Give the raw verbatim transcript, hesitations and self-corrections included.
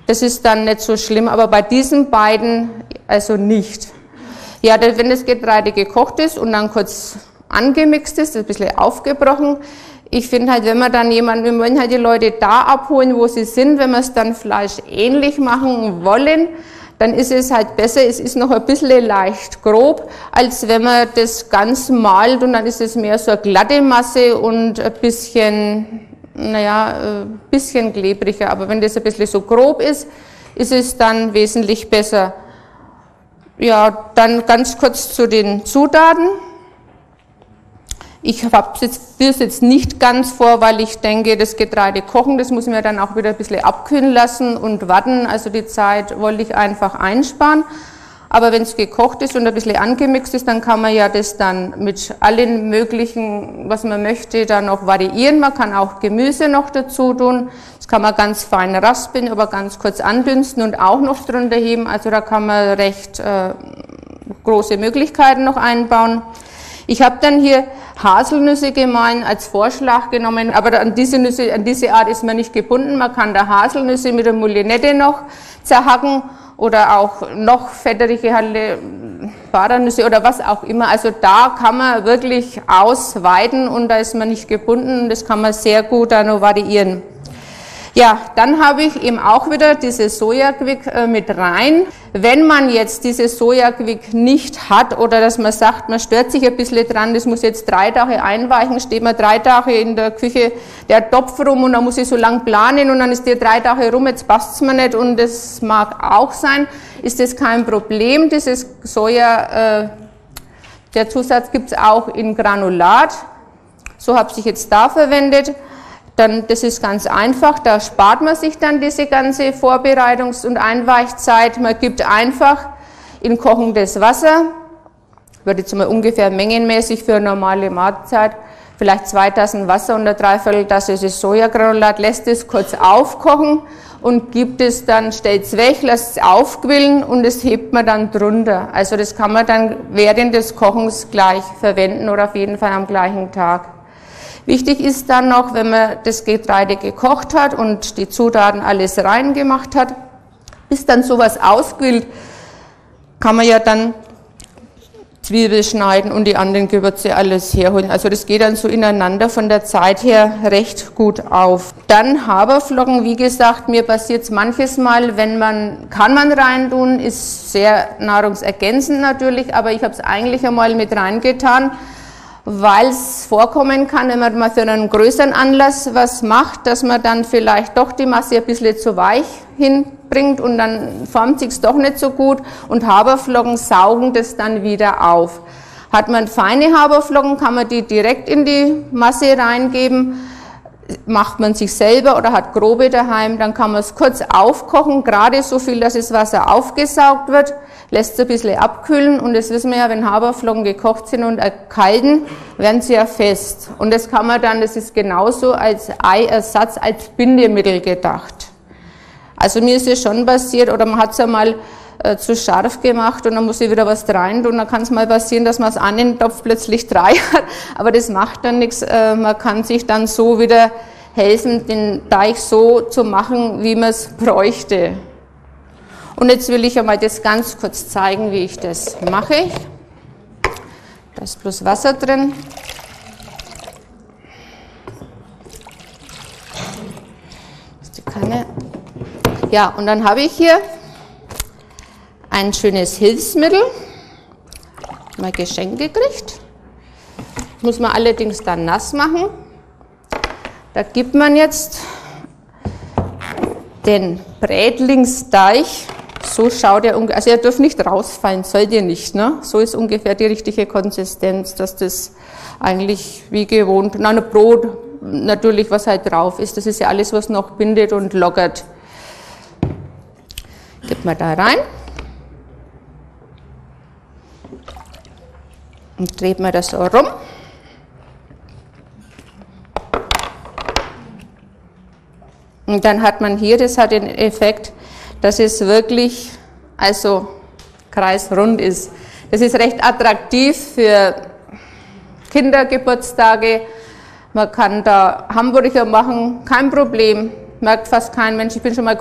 Das ist dann nicht so schlimm, aber bei diesen beiden also nicht. Ja, wenn das Getreide gekocht ist und dann kurz angemixt ist, ein bisschen aufgebrochen, ich finde halt, wenn wir dann jemanden, wir wollen halt die Leute da abholen, wo sie sind, wenn wir es dann fleischähnlich machen wollen, dann ist es halt besser, es ist noch ein bisschen leicht grob, als wenn man das ganz malt und dann ist es mehr so eine glatte Masse und ein bisschen, naja, ein bisschen klebriger. Aber wenn das ein bisschen so grob ist, ist es dann wesentlich besser. Ja, dann ganz kurz zu den Zutaten. Ich habe jetzt, das jetzt nicht ganz vor, weil ich denke, das Getreide kochen, das muss man dann auch wieder ein bisschen abkühlen lassen und warten. Also die Zeit wollte ich einfach einsparen. Aber wenn es gekocht ist und ein bisschen angemixt ist, dann kann man ja das dann mit allen möglichen, was man möchte, dann noch variieren. Man kann auch Gemüse noch dazu tun. Das kann man ganz fein raspeln, aber ganz kurz andünsten und auch noch drunter heben. Also da kann man recht äh, große Möglichkeiten noch einbauen. Ich habe dann hier Haselnüsse gemahlen als Vorschlag genommen, aber an diese Nüsse, an diese Art ist man nicht gebunden. Man kann da Haselnüsse mit der Moulinette noch zerhacken oder auch noch fetterige Badernüsse oder was auch immer. Also da kann man wirklich ausweiten und da ist man nicht gebunden und das kann man sehr gut da noch variieren. Ja, dann habe ich eben auch wieder diese Sojaquick äh, mit rein. Wenn man jetzt diese Sojaquick nicht hat oder dass man sagt, man stört sich ein bisschen dran, das muss jetzt drei Tage einweichen, steht man drei Tage in der Küche der Topf rum und dann muss ich so lang planen und dann ist der drei Tage rum, jetzt passt es mir nicht und das mag auch sein, ist das kein Problem. Dieses Soja, äh, der Zusatz gibt es auch in Granulat, so habe ich jetzt da verwendet. Dann, das ist ganz einfach, da spart man sich dann diese ganze Vorbereitungs- und Einweichzeit. Man gibt einfach in kochendes Wasser, würde jetzt mal ungefähr mengenmäßig für eine normale Mahlzeit, vielleicht zwei Tassen Wasser und eine Dreivierteltasse das Sojagranulat, lässt es kurz aufkochen und gibt es dann, stellt es weg, lässt es aufquillen und das hebt man dann drunter. Also das kann man dann während des Kochens gleich verwenden oder auf jeden Fall am gleichen Tag. Wichtig ist dann noch, wenn man das Getreide gekocht hat und die Zutaten alles reingemacht hat, bis dann sowas ausquillt, kann man ja dann Zwiebel schneiden und die anderen Gewürze alles herholen. Also das geht dann so ineinander von der Zeit her recht gut auf. Dann Haferflocken, wie gesagt, mir passiert es manches Mal, wenn man, kann man reintun, ist sehr nahrungsergänzend natürlich, aber ich habe es eigentlich einmal mit reingetan, weil es vorkommen kann, wenn man mal für einen größeren Anlass was macht, dass man dann vielleicht doch die Masse ein bisschen zu weich hinbringt und dann formt sich's doch nicht so gut und Haferflocken saugen das dann wieder auf. Hat man feine Haferflocken, kann man die direkt in die Masse reingeben. Macht man sich selber oder hat grobe daheim, dann kann man es kurz aufkochen, gerade so viel, dass das Wasser aufgesaugt wird, lässt es ein bisschen abkühlen und das wissen wir ja, wenn Haferflocken gekocht sind und erkalten, werden sie ja fest. Und das kann man dann, das ist genauso als Eiersatz, als Bindemittel gedacht. Also mir ist es schon passiert, oder man hat es ja mal äh, zu scharf gemacht und dann muss ich wieder was rein und dann kann es mal passieren, dass man aus einem Topf plötzlich drei hat, aber das macht dann nichts, äh, man kann sich dann so wieder helfen, den Teig so zu machen, wie man es bräuchte. Und jetzt will ich einmal das ganz kurz zeigen, wie ich das mache. Da ist bloß Wasser drin. Das ist die Kanne. Ja, und dann habe ich hier ein schönes Hilfsmittel, mal geschenkt gekriegt. Muss man allerdings dann nass machen. Da gibt man jetzt den Brätlingsteig. So schaut er ungefähr, also er darf nicht rausfallen, sollt ihr nicht, ne? So ist ungefähr die richtige Konsistenz, dass das eigentlich wie gewohnt, na, ein Brot natürlich, was halt drauf ist, das ist ja alles, was noch bindet und lockert. Gibt man da rein und dreht man das so rum. Und dann hat man hier, das hat den Effekt, dass es wirklich also kreisrund ist. Das ist recht attraktiv für Kindergeburtstage. Man kann da Hamburger machen, kein Problem, merkt fast kein Mensch. Ich bin schon mal